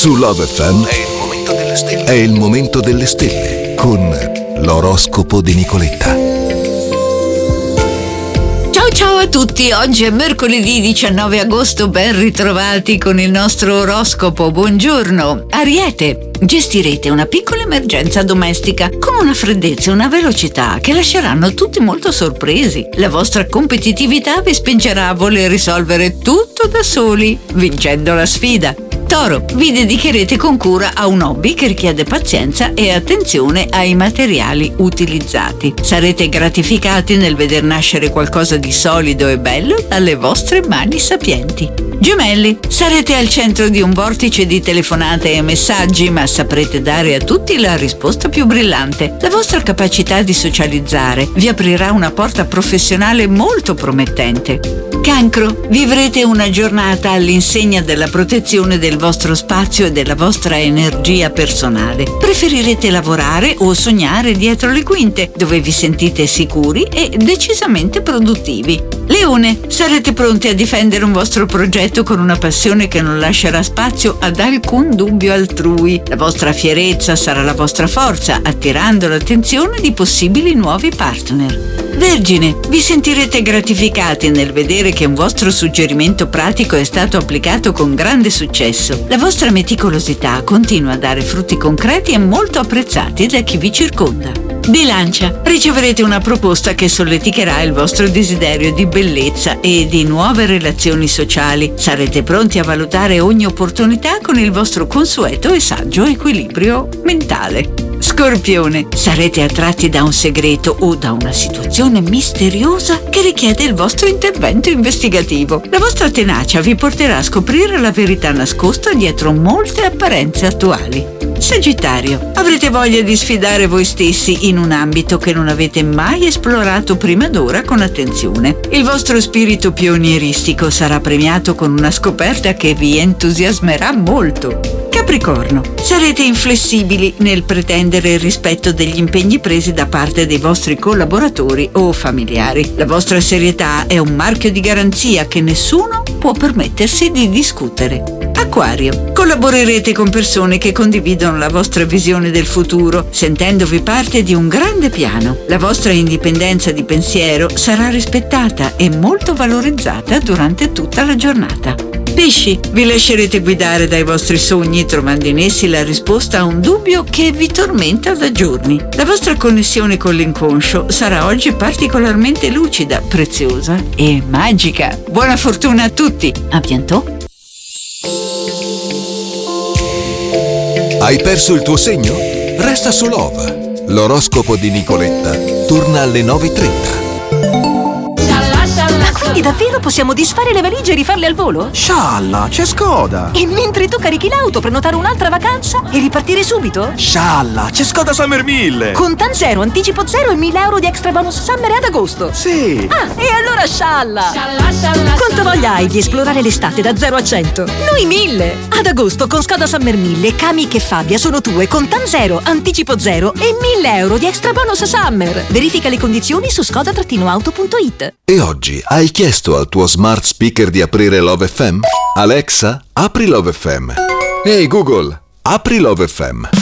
Su Love FM è il momento delle stelle con l'oroscopo di Nicoletta. Ciao a tutti, oggi è mercoledì 19 agosto, ben ritrovati con il nostro oroscopo. Buongiorno. Ariete, gestirete una piccola emergenza domestica con una freddezza e una velocità che lasceranno tutti molto sorpresi. La vostra competitività vi spingerà a voler risolvere tutto da soli, vincendo la sfida. Toro, vi dedicherete con cura a un hobby che richiede pazienza e attenzione ai materiali utilizzati. Sarete gratificati nel veder nascere qualcosa di solido e bello dalle vostre mani sapienti. Gemelli, sarete al centro di un vortice di telefonate e messaggi, ma saprete dare a tutti la risposta più brillante. La vostra capacità di socializzare vi aprirà una porta professionale molto promettente. Cancro, vivrete una giornata all'insegna della protezione del vostro spazio e della vostra energia personale. Preferirete lavorare o sognare dietro le quinte, dove vi sentite sicuri e decisamente produttivi. Leone, sarete pronti a difendere un vostro progetto con una passione che non lascerà spazio ad alcun dubbio altrui. La vostra fierezza sarà la vostra forza, attirando l'attenzione di possibili nuovi partner. Vergine, vi sentirete gratificati nel vedere che un vostro suggerimento pratico è stato applicato con grande successo. La vostra meticolosità continua a dare frutti concreti e molto apprezzati da chi vi circonda. Bilancia, riceverete una proposta che solleticherà il vostro desiderio di bellezza e di nuove relazioni sociali. Sarete pronti a valutare ogni opportunità con il vostro consueto e saggio equilibrio mentale. Scorpione, sarete attratti da un segreto o da una situazione misteriosa che richiede il vostro intervento investigativo. La vostra tenacia vi porterà a scoprire la verità nascosta dietro molte apparenze attuali. Sagittario, avrete voglia di sfidare voi stessi in un ambito che non avete mai esplorato prima d'ora con attenzione. Il vostro spirito pionieristico sarà premiato con una scoperta che vi entusiasmerà molto. Capricorno, sarete inflessibili nel pretendere il rispetto degli impegni presi da parte dei vostri collaboratori o familiari. La vostra serietà è un marchio di garanzia che nessuno può permettersi di discutere. Acquario, collaborerete con persone che condividono la vostra visione del futuro, sentendovi parte di un grande piano. La vostra indipendenza di pensiero sarà rispettata e molto valorizzata durante tutta la giornata. Pesci, vi lascerete guidare dai vostri sogni, trovando in essi la risposta a un dubbio che vi tormenta da giorni. La vostra connessione con l'inconscio sarà oggi particolarmente lucida, preziosa e magica. Buona fortuna a tutti! A bientôt! Hai perso il tuo segno? Resta su Love. L'oroscopo di Nicoletta torna alle 9:30. Quindi davvero possiamo disfare le valigie e rifarle al volo? Scialla, c'è Skoda! E mentre tu carichi l'auto, prenotare un'altra vacanza e ripartire subito? Scialla, c'è Skoda Summer 1000! Contan zero, anticipo zero e 1.000 euro di extra bonus summer ad agosto! Sì! Ah, e allora scialla! Quanta voglia hai di esplorare l'estate da 0 a 100? Noi 1000! Ad agosto con Skoda Summer 1000, Kami e Fabia sono tue, Contan zero, anticipo zero e 1.000 euro di extra bonus summer! Verifica le condizioni su skoda-auto.it. E oggi hai chiesto al tuo smart speaker di aprire Love FM? Alexa, apri Love FM. Ehi Google, apri Love FM.